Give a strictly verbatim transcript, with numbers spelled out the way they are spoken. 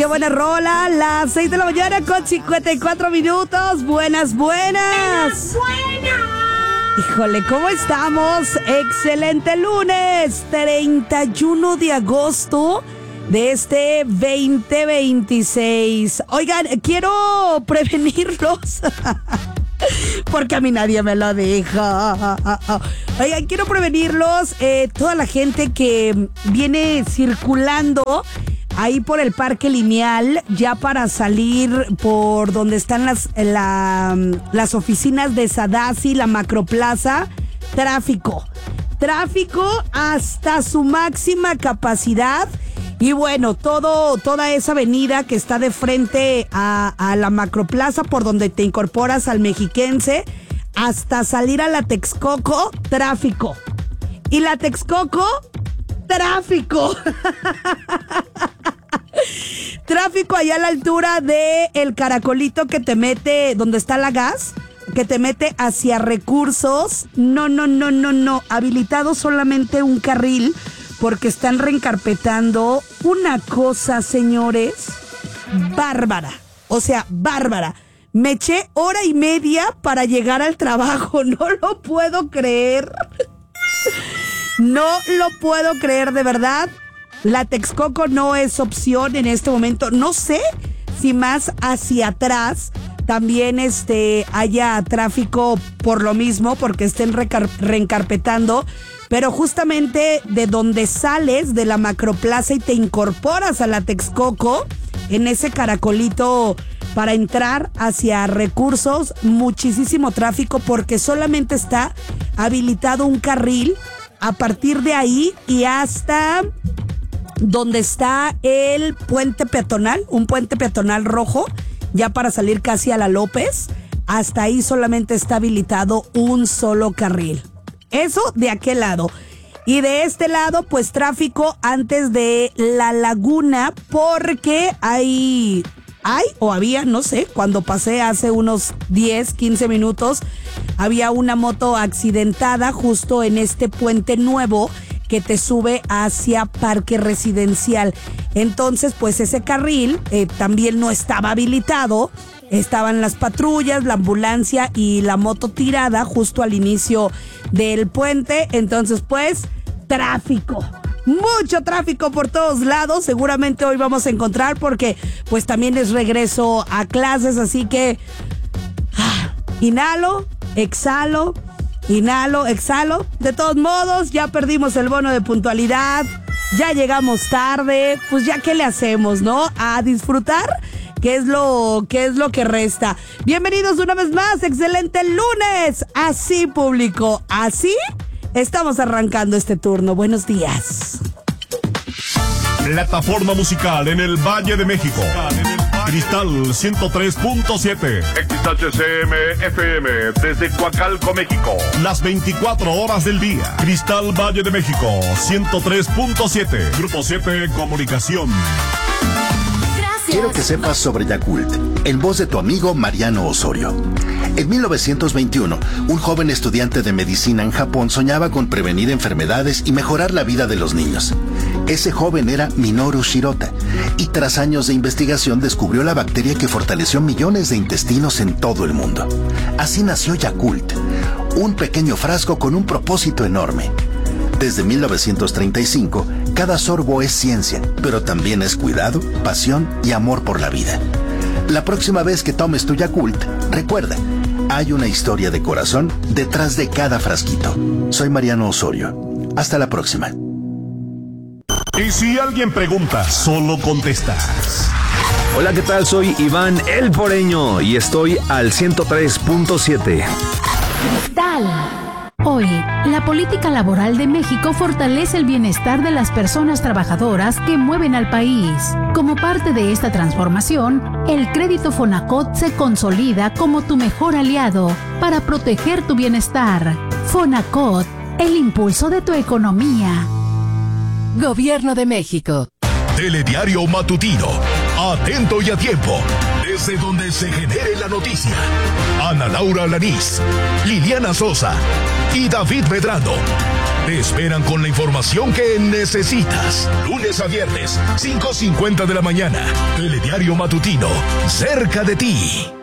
buena rola. Las seis de la mañana con cincuenta y cuatro minutos. Buenas, buenas. Buenas. Híjole, ¿cómo estamos? Excelente lunes, treinta y uno de agosto de este veinte veintiséis. Oigan, quiero prevenirlos. Porque a mí nadie me lo dijo. Oigan, quiero prevenirlos. Eh, toda la gente que viene circulando ahí por el Parque Lineal, ya para salir por donde están las, la, las oficinas de Sadasi, la Macroplaza, tráfico. Tráfico hasta su máxima capacidad. Y bueno, todo, toda esa avenida que está de frente a, a la Macroplaza, por donde te incorporas al Mexiquense, hasta salir a la Texcoco, tráfico. Y la Texcoco, tráfico. Tráfico allá a la altura de el Caracolito que te mete, donde está la gas, que te mete hacia Recursos. No, no, no, no, no. Habilitado solamente un carril porque están reencarpetando una cosa, señores, bárbara. O sea, bárbara. Me eché hora y media para llegar al trabajo. No lo puedo creer. No lo puedo creer, de verdad. La Texcoco no es opción en este momento. No sé si más hacia atrás también este, haya tráfico por lo mismo, porque estén recar- reencarpetando. Pero justamente de donde sales de la Macroplaza y te incorporas a la Texcoco, en ese caracolito para entrar hacia Recursos, muchísimo tráfico porque solamente está habilitado un carril a partir de ahí y hasta donde está el puente peatonal, un puente peatonal rojo, ya para salir casi a la López. Hasta ahí solamente está habilitado un solo carril. Eso de aquel lado. Y de este lado, pues tráfico antes de la Laguna, porque hay, hay o había, no sé, cuando pasé hace unos diez, quince minutos, había una moto accidentada justo en este puente nuevo que te sube hacia Parque Residencial. Entonces, pues ese carril eh, también no estaba habilitado. Estaban las patrullas, la ambulancia y la moto tirada justo al inicio del puente. Entonces, pues, tráfico. Mucho tráfico por todos lados. Seguramente hoy vamos a encontrar porque, pues, también es regreso a clases. Así que, ah, inhalo, exhalo, inhalo, exhalo. De todos modos, ya perdimos el bono de puntualidad. Ya llegamos tarde. Pues, ya, ¿qué le hacemos, no? A disfrutar. ¿Qué es lo, qué es lo que resta? Bienvenidos una vez más, excelente lunes. Así, público, así estamos arrancando este turno. Buenos días. Plataforma musical en el Valle de México. Cristal ciento tres punto siete. X H C M F M desde Coacalco, México. Las veinticuatro horas del día. Cristal Valle de México ciento tres punto siete. Grupo siete Comunicación. Quiero que sepas sobre Yakult, en voz de tu amigo Mariano Osorio. En mil novecientos veintiuno, un joven estudiante de medicina en Japón soñaba con prevenir enfermedades y mejorar la vida de los niños. Ese joven era Minoru Shirota, y tras años de investigación descubrió la bacteria que fortaleció millones de intestinos en todo el mundo. Así nació Yakult, un pequeño frasco con un propósito enorme. Desde mil novecientos treinta y cinco, cada sorbo es ciencia, pero también es cuidado, pasión y amor por la vida. La próxima vez que tomes tu Yakult, recuerda, hay una historia de corazón detrás de cada frasquito. Soy Mariano Osorio. Hasta la próxima. Y si alguien pregunta, solo contestas. Hola, ¿qué tal? Soy Iván El Poreño y estoy al ciento tres punto siete. Cristal. Hoy, la política laboral de México fortalece el bienestar de las personas trabajadoras que mueven al país. Como parte de esta transformación, el crédito Fonacot se consolida como tu mejor aliado para proteger tu bienestar. Fonacot, el impulso de tu economía. Gobierno de México. Telediario matutino. Atento y a tiempo. desde donde se genere la noticia. Ana Laura Alanís, Liliana Sosa y David Medrano te esperan con la información que necesitas. Lunes a viernes, cinco cincuenta de la mañana. Telediario Matutino, cerca de ti.